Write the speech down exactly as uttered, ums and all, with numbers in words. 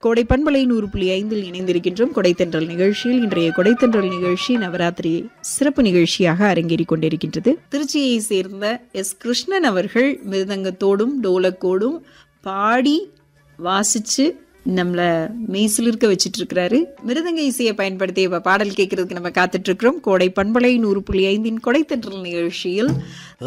கோடை பண்பலை நூறு புள்ளி ஐந்தில் இணைந்திருக்கின்றோம். கொடைத்தென்றல் நிகழ்ச்சியில் இன்றைய கொடைத்தென்றல் நிகழ்ச்சி நவராத்திரி சிறப்பு நிகழ்ச்சியாக அரங்கேறிக் கொண்டிருக்கின்றது. திருச்சியை சேர்ந்த எஸ் கிருஷ்ணன் அவர்கள் மிருதங்கத்தோடும் டோலக்கோடும் பாடி வாசிச்சு நம்மளை மெய்சிலிருக்க வச்சிட்டு இருக்கிறாரு. மிருதங்க இசையை பயன்படுத்தி இப்ப பாடல் கேட்கறதுக்கு நம்ம காத்துட்டு இருக்கிறோம். கோடை பண்பலை நூறு புள்ளி ஐந்தின் கொடைத்தென்றல் நிகழ்ச்சியில்